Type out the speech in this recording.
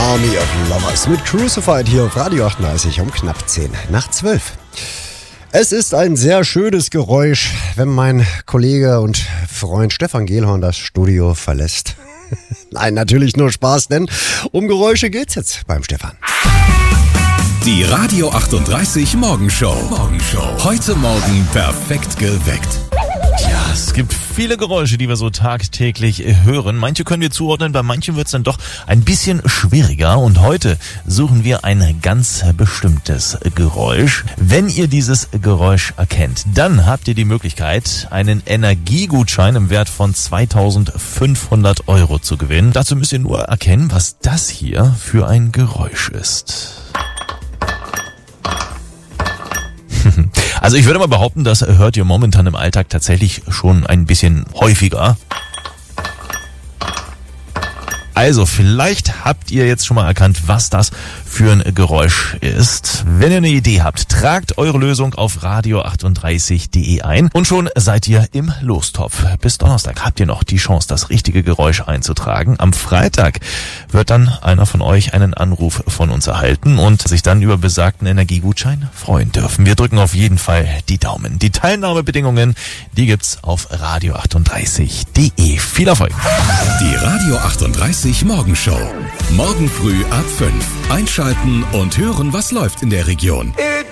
Army of Lovers mit Crucified hier auf Radio 38 um knapp 10 nach 12. Es ist ein sehr schönes Geräusch, wenn mein Kollege und Freund Stefan Gehlhorn das Studio verlässt. Nein, natürlich nur Spaß, denn um Geräusche geht's jetzt beim Stefan. Die Radio 38 Morgenshow. Heute Morgen perfekt geweckt. Ja, es gibt viele Geräusche, die wir so tagtäglich hören. Manche können wir zuordnen, bei manchen wird es dann doch ein bisschen schwieriger. Und heute suchen wir ein ganz bestimmtes Geräusch. Wenn ihr dieses Geräusch erkennt, dann habt ihr die Möglichkeit, einen Energiegutschein im Wert von 2.500 € zu gewinnen. Dazu müsst ihr nur erkennen, was das hier für ein Geräusch ist. Also ich würde mal behaupten, das hört ihr momentan im Alltag tatsächlich schon ein bisschen häufiger. Also vielleicht habt ihr jetzt schon mal erkannt, was das für ein Geräusch ist. Wenn ihr eine Idee habt, tragt eure Lösung auf radio38.de ein und schon seid ihr im Lostopf. Bis Donnerstag habt ihr noch die Chance, das richtige Geräusch einzutragen. Am Freitag wird dann einer von euch einen Anruf von uns erhalten und sich dann über besagten Energiegutschein freuen dürfen. Wir drücken auf jeden Fall die Daumen. Die Teilnahmebedingungen, die gibt's auf radio38.de. Viel Erfolg! Die Radio 38 Morgenshow. Morgen früh ab 5. Einschalten und hören, was läuft in der Region.